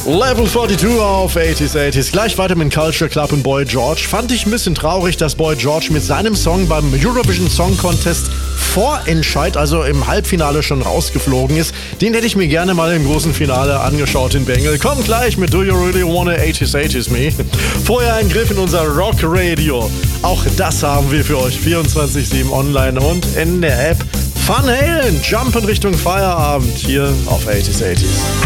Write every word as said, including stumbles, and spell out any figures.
Level zweiundvierzig auf achtziger achtziger. Gleich weiter mit Culture Club und Boy George. Fand ich ein bisschen traurig, dass Boy George mit seinem Song beim Eurovision Song Contest Vorentscheid, also im Halbfinale, schon rausgeflogen ist. Den hätte ich mir gerne mal im großen Finale angeschaut in Bengel. Kommt gleich mit Do You Really Wanna achtziger achtziger Me? Vorher ein Griff in unser Rock Radio. Auch das haben wir für euch vierundzwanzig sieben online und in der App. Van Halen, Jump in Richtung Feierabend hier auf achtziger achtziger.